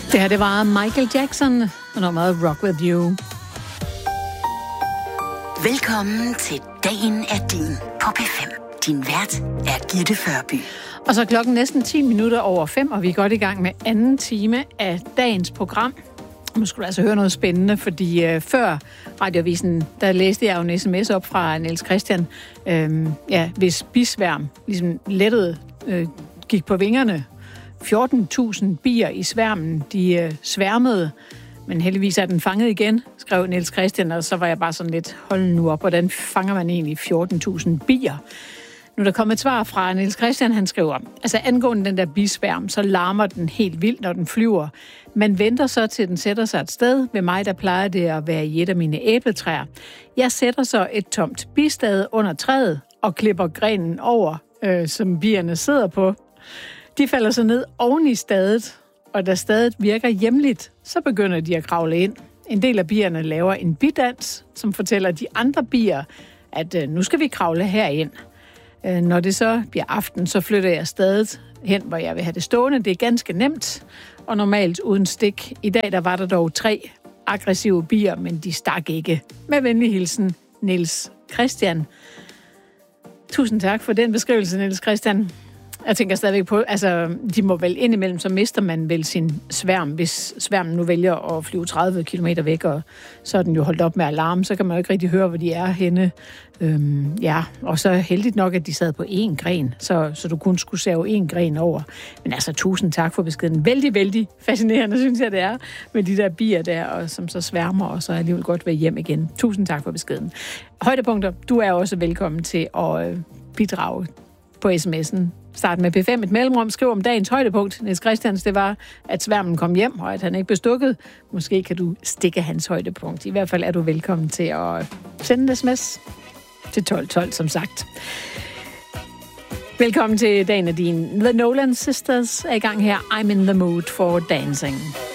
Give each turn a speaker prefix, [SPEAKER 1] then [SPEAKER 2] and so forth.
[SPEAKER 1] Det her, det var Michael Jackson og nummeret Rock With You.
[SPEAKER 2] Velkommen til Dagen er din på P5. Din vært er Gitte Førby.
[SPEAKER 1] Og så klokken næsten 10 minutter over 5, og vi er godt i gang med anden time af dagens program. Nu skulle du altså høre noget spændende, fordi før Radioavisen, der læste jeg jo en sms op fra Niels Christian, hvis bisværm ligesom lettede gik på vingerne. 14.000 bier i sværmen, de sværmede, men heldigvis er den fanget igen, skrev Niels Christian, og så var jeg bare sådan lidt, hold nu op, hvordan fanger man egentlig 14.000 bier? Nu er der kommet et svar fra Niels Christian, han skriver, altså angående den der bisværm, så larmer den helt vildt, når den flyver. Man venter så til den sætter sig et sted. Ved mig, der plejer det at være i et af mine æbletræer. Jeg sætter så et tomt bistade under træet og klipper grenen over, som bierne sidder på. De falder så ned oven i stadet, og da stadet virker hjemligt, så begynder de at kravle ind. En del af bierne laver en bidans, som fortæller de andre bier, at nu skal vi kravle herind. Når det så bliver aften, så flytter jeg stadet hen, hvor jeg vil have det stående. Det er ganske nemt, og normalt uden stik. I dag der var der dog 3 aggressive bier, men de stak ikke. Med venlig hilsen, Niels Christian. Tusind tak for den beskrivelse, Niels Christian. Jeg tænker stadigvæk på, altså de må vel indimellem, så mister man vel sin sværm, hvis sværmen nu vælger at flyve 30 km væk, og så er den jo holdt op med alarm, så kan man jo ikke rigtig høre, hvor de er henne. Og så heldigt nok, at de sad på én gren, så du kun skulle save én gren over. Men altså, tusind tak for beskeden. Vældig, vældig fascinerende, synes jeg, det er, med de der bier der, og som så sværmer, og så er alligevel godt ved hjem igen. Tusind tak for beskeden. Højdepunkter, du er også velkommen til at bidrage på sms'en. Start med P5, et mellemrum, skriv om dagens højdepunkt. Niels Christians, det var, at sværmen kom hjem, og at han ikke blev stukket. Måske kan du stikke hans højdepunkt. I hvert fald er du velkommen til at sende en sms til 1212, som sagt. Velkommen til dagen af din. The Nolan Sisters er i gang her. I'm in the mood for dancing.